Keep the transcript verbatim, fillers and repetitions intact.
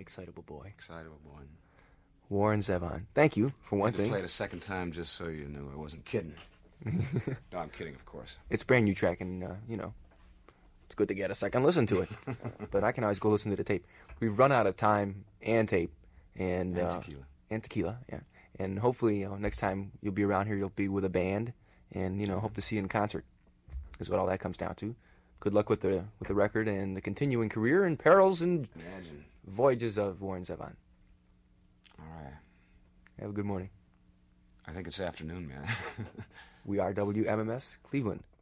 excitable boy. Excitable boy. Warren Zevon. Thank you, for one I thing. played a second time just so you knew I wasn't kidding. No, I'm kidding, of course. It's a brand new track, and, uh, you know, it's good to get a second listen to it. But I can always go listen to the tape. We've run out of time and tape. And, And uh, tequila. And tequila, yeah. And hopefully, you know, next time you'll be around here, you'll be with a band. And, you know, hope to see you in concert, is what all that comes down to. Good luck with the with the record and the continuing career and perils and Imagine. voyages of Warren Zevon. All right. Have a good morning. I think it's afternoon, man. We are W M M S Cleveland.